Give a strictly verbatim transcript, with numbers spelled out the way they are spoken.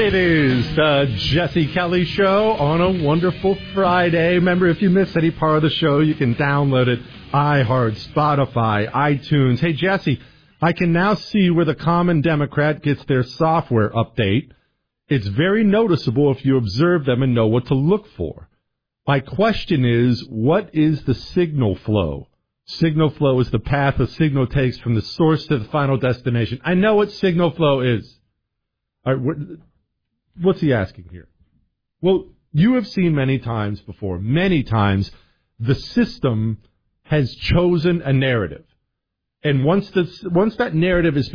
It is the Jesse Kelly Show on a wonderful Friday. Remember, if you missed any part of the show, you can download it. iHeart, Spotify, iTunes. Hey, Jesse, I can now see where the common Democrat gets their software update. It's very noticeable if you observe them and know what to look for. My question is, what is the signal flow? Signal flow is the path a signal takes from the source to the final destination. I know what signal flow is. All right, what's he asking here? Well, you have seen many times before, many times, the system has chosen a narrative. And once this, once that narrative has